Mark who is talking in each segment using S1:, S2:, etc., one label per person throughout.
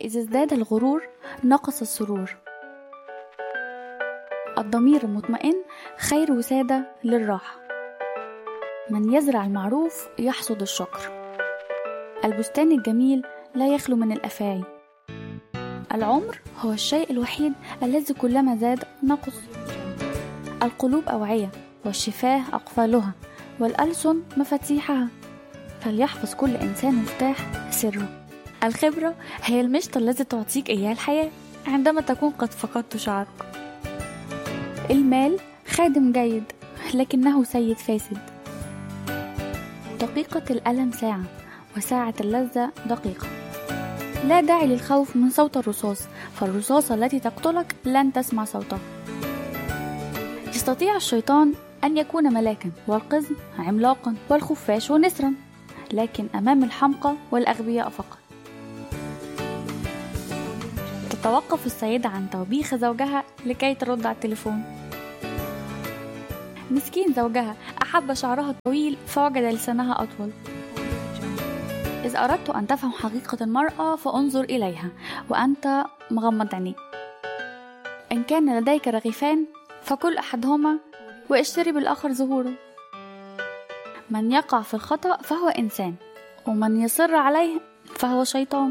S1: إذا ازداد الغرور نقص السرور. الضمير المطمئن خير وسادة للراحة. من يزرع المعروف يحصد الشكر. البستان الجميل لا يخلو من الأفاعي. العمر هو الشيء الوحيد الذي كلما زاد نقص. القلوب أوعية والشفاه أقفالها والألسن مفاتيحها، فليحفظ كل إنسان مفتاح سره. الخبرة هي المشط الذي تعطيك إياه الحياة عندما تكون قد فقدت شعرك. المال خادم جيد لكنه سيد فاسد. دقيقة الألم ساعة وساعة اللذة دقيقة. لا داعي للخوف من صوت الرصاص، فالرصاصة التي تقتلك لن تسمع صوتها. يستطيع الشيطان أن يكون ملاكا والقزم عملاقا والخفاش نسرا، لكن أمام الحمقى والأغبياء فقط. تتوقف السيدة عن توبيخ زوجها لكي ترد على التليفون. مسكين زوجها أحب شعرها الطويل فوجد لسانها أطول. إذا أردت أن تفهم حقيقة المرأة فانظر إليها وأنت مغمض عينيك. إن كان لديك رغيفان فكل أحدهما واشتري بالآخر زهورا. من يقع في الخطأ فهو إنسان، ومن يصر عليه فهو شيطان.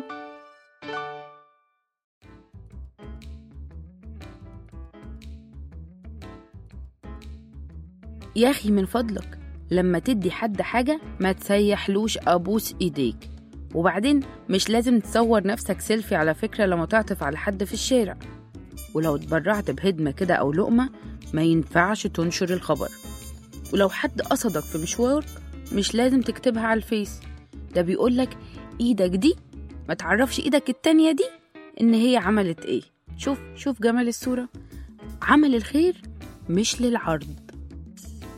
S2: يا أخي من فضلك لما تدي حد حاجة ما تسيحلوش أبوس إيديك. وبعدين مش لازم تصور نفسك سيلفي على فكرة لما تعطف على حد في الشارع. ولو اتبرعت بهدمة كده أو لقمة ما ينفعش تنشر الخبر. ولو حد قصدك في مشوارك مش لازم تكتبها على الفيس. ده بيقولك إيدك دي ما تعرفش إيدك التانية دي إن هي عملت إيه. شوف جمال الصورة. عمل الخير مش للعرض،